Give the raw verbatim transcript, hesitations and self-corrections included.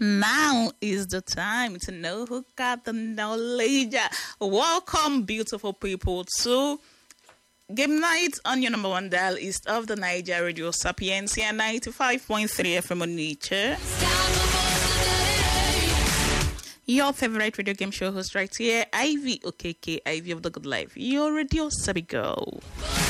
Now is the time to know who got the knowledge. Welcome, beautiful people, to Game Night on your number one dial east of the Niger Radio Sapiencia ninety-five point three F M on Nature. Your favorite radio game show host right here, Ivy O K K, Ivy of the Good Life, your radio sabi girl.